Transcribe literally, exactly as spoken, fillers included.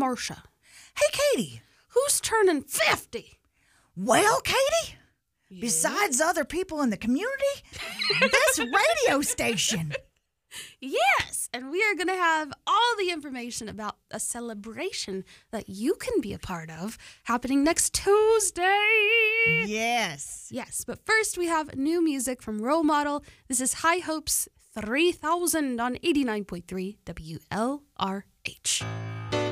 Marcia. Hey, Katie. Who's turning fifty? Well, Katie, Yeah. besides other people in the community, this radio station. Yes, and we are going to have all the information about a celebration that you can be a part of happening next Tuesday. Yes. Yes, but first we have new music from Role Model. This is High Hopes three thousand on eighty-nine point three W L R H.